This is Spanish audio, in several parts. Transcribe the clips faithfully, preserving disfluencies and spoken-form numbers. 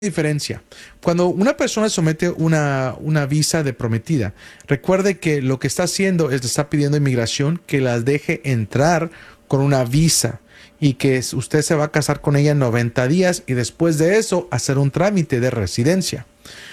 diferencia. Cuando una persona somete una, una visa de prometida, recuerde que lo que está haciendo es le está pidiendo a inmigración que la deje entrar con una visa y que usted se va a casar con ella en noventa días y después de eso hacer un trámite de residencia.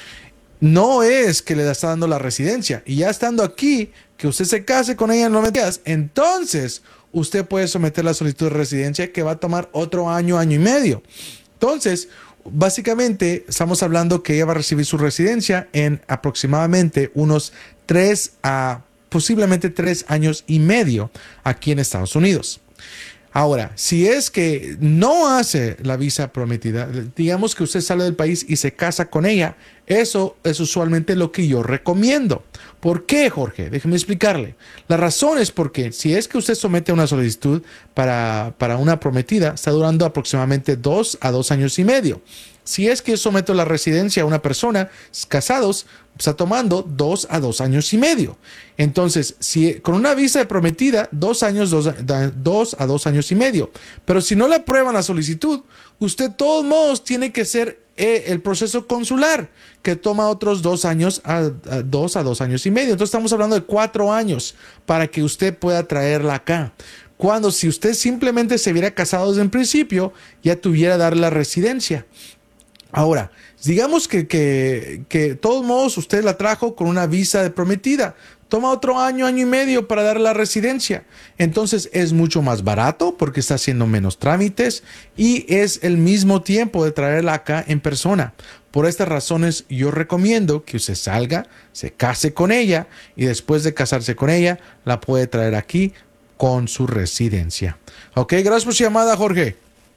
No es que le está dando la residencia y ya estando aquí, que usted se case con ella en noventa días, entonces usted puede someter la solicitud de residencia que va a tomar otro año, año y medio. Entonces, básicamente, estamos hablando que ella va a recibir su residencia en aproximadamente unos tres a posiblemente tres años y medio aquí en Estados Unidos. Ahora, si es que no hace la visa prometida, digamos que usted sale del país y se casa con ella, eso es usualmente lo que yo recomiendo. ¿Por qué, Jorge? Déjeme explicarle. La razón es porque si es que usted somete una solicitud para, para una prometida, está durando aproximadamente dos a dos años y medio. Si es que someto la residencia a una persona casados, está tomando dos a dos años y medio. Entonces, si con una visa de prometida, dos años, dos, dos a dos años y medio. Pero si no le aprueban la solicitud, usted de todos modos tiene que hacer eh, el proceso consular, que toma otros dos años a, a dos a dos años y medio. Entonces estamos hablando de cuatro años para que usted pueda traerla acá. Cuando si usted simplemente se hubiera casado desde el principio, ya tuviera darle la residencia. Ahora, digamos que, que, que de todos modos usted la trajo con una visa de prometida. Toma otro año, año y medio para dar la residencia. Entonces es mucho más barato porque está haciendo menos trámites y es el mismo tiempo de traerla acá en persona. Por estas razones yo recomiendo que usted salga, se case con ella y después de casarse con ella la puede traer aquí con su residencia. Ok, gracias por su llamada, Jorge.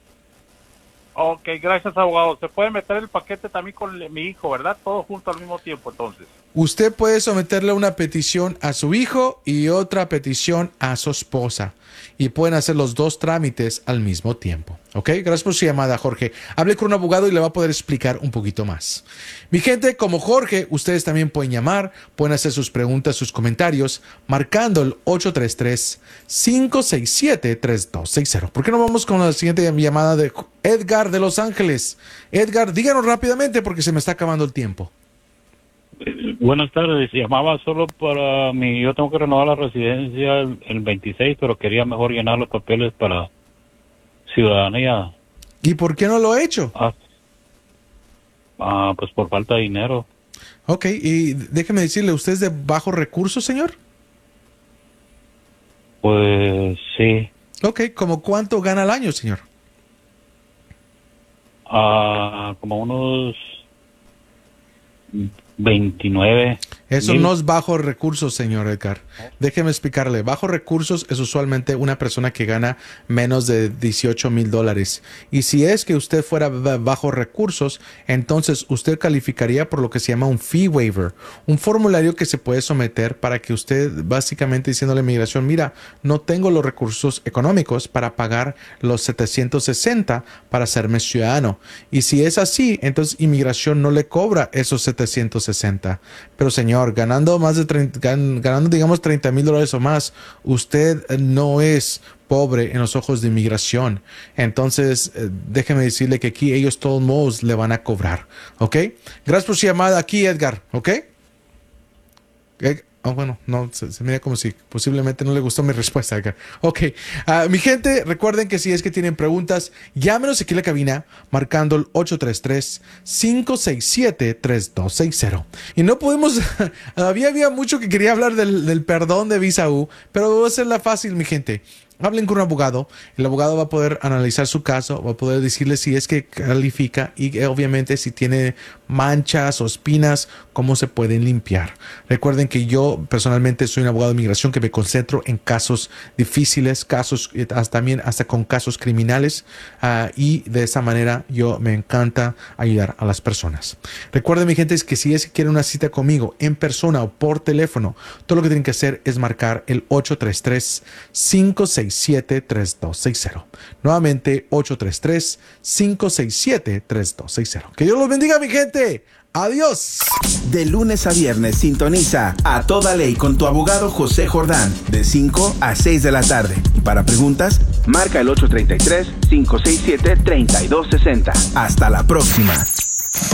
Ok, gracias, abogado. Se puede meter el paquete también con mi hijo, ¿verdad? Todo junto al mismo tiempo, entonces. Usted puede someterle una petición a su hijo y otra petición a su esposa. Y pueden hacer los dos trámites al mismo tiempo. ¿Ok? Gracias por su llamada, Jorge. Hable con un abogado y le va a poder explicar un poquito más. Mi gente, como Jorge, ustedes también pueden llamar, pueden hacer sus preguntas, sus comentarios, marcando el ocho tres tres, cinco seis siete, tres dos seis cero. ¿Por qué no vamos con la siguiente llamada de Edgar de Los Ángeles? Edgar, díganos rápidamente porque se me está acabando el tiempo. Buenas tardes, llamaba solo para mi, yo tengo que renovar la residencia el, el veintiséis, pero quería mejor llenar los papeles para ciudadanía. ¿Y por qué no lo he hecho? Ah, ah, pues por falta de dinero. Ok, y déjeme decirle, ¿usted es de bajos recursos, señor? Pues sí. Ok, ¿como cuánto gana al año, señor? Ah, como unos veintinueve. Eso mil. no es bajo recursos, señor Edgar. Déjeme explicarle. Bajo recursos es usualmente una persona que gana menos de dieciocho mil dólares. Y si es que usted fuera bajo recursos, entonces usted calificaría por lo que se llama un fee waiver. Un formulario que se puede someter para que usted, básicamente diciendo a la inmigración, mira, no tengo los recursos económicos para pagar los setecientos sesenta para hacerme ciudadano. Y si es así, entonces inmigración no le cobra esos setecientos sesenta. Pero señor, ganando más de treinta, ganando digamos treinta mil dólares o más, usted no es pobre en los ojos de inmigración. Entonces, eh, déjeme decirle que aquí ellos todos modos le van a cobrar. ¿Ok? Gracias por su llamada aquí, Edgar. ¿Ok? Eh, Oh, bueno, no, se, se mira como si posiblemente no le gustó mi respuesta acá. Ok, uh, mi gente, recuerden que si es que tienen preguntas, llámenos aquí a la cabina marcando el ocho tres tres, cinco seis siete, tres dos seis cero. Y no podemos, había, había mucho que quería hablar del, del perdón de visa U, pero va a ser la fácil, mi gente. Hablen con un abogado, el abogado va a poder analizar su caso, va a poder decirle si es que califica y eh, obviamente si tiene manchas o espinas, cómo se pueden limpiar. Recuerden que yo personalmente soy un abogado de inmigración que me concentro en casos difíciles, casos eh, hasta, también hasta con casos criminales uh, y de esa manera yo me encanta ayudar a las personas. Recuerden, mi gente, es que si es que quieren una cita conmigo en persona o por teléfono, todo lo que tienen que hacer es marcar el ocho tres tres, cinco seis siete, tres dos seis cero. Nuevamente ocho tres tres, cinco seis siete, tres dos seis cero. Que Dios los bendiga, mi gente. Adiós. De lunes a viernes sintoniza A Toda Ley con tu abogado José Jordán de cinco a seis de la tarde. Y para preguntas, marca el ocho tres tres, cinco seis siete, tres dos seis cero. Hasta la próxima.